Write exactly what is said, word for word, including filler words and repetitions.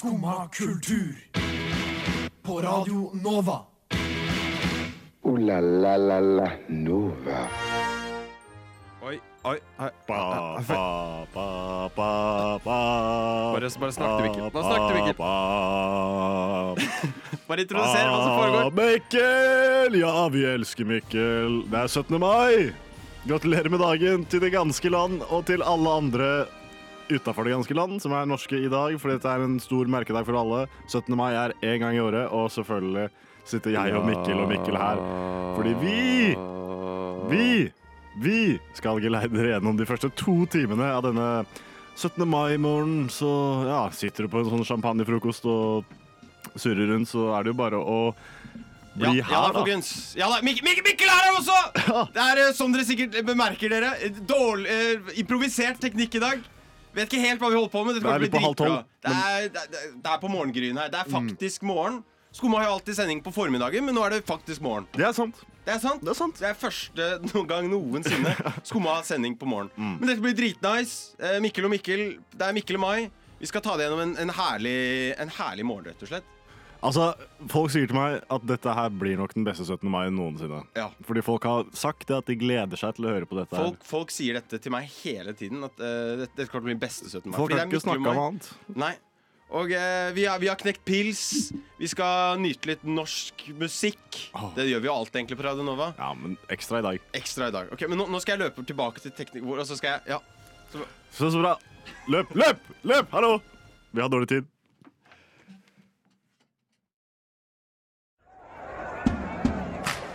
Skumma kultur. På Radio Nova. Ooh la la la la Nova. Oi, oi, oi. Ba, ba, ba, ba, ba. Bare, bare snakk til Mikkel. Nå snakk til Mikkel. Mikkel. Bare introduser hva som foregår. Mikkel! Ja, vi elsker Mikkel. Det er syttende mai. Gratulerer med dagen til det ganske land og til alle andre utenfor det ganske land som er norske i dag, for dette er en stor merkedag for alle. syttende mai er en gang i året, og selvfølgelig sitter jeg og Mikkel og Mikkel her. Fordi vi, vi, vi skal geleide dere gjennom de første to timene av denne syttende mai-morgen. Så ja, sitter du på en sånn champagnefrokost og surrer rundt, så er det jo bare å bli ja, her, ja, da. folkens. Ja da, Mikkel, Mikkel, Mikkel er her også! Det er, eh, som dere sikkert bemerker dere, dårlig, eh, improvisert teknikk i dag. Vet ikke helt hva vi holder på med. Det, Det er litt på halv tolv, det, er, det, er, det er på morgengryn her. Det er faktisk morgen. Skumma har jo alltid sending på formiddagen, men nå er det faktisk morgen. Det er sant. Det er sant. Det er sant. Det er første noen gang noensinne Skumma har sending på morgen. Mm. Men dette blir dritnice. Eh, Mikkel og Mikkel. Det er Mikkel og meg. Vi skal ta det gjennom en, en, herlig, en herlig morgen, rett og slett. Altså, folk sier til meg at dette her blir nok den beste syttende mai noensinne. Ja. Fordi folk har sagt det at de gleder seg til å høre på dette Folk, folk sier dette til meg hele tiden. At uh, dette, dette kommer til å bli beste syttende mai. her. Folk Fordi har det er ikke Mikkel og snakket meg. om annet. Nei. Og eh, vi, har, vi har knekt pils. Vi skal nyte litt norsk musikk. Åh. Det gjør vi jo alltid egentlig på Radio Nova. Ja, men ekstra i dag. Ekstra i dag. Ok, Men nå, nå skal jeg løpe tilbake til teknikk... Og så skal jeg... Ja. Så, Så så bra. Løp, løp, løp, hallo! Vi har dårlig tid.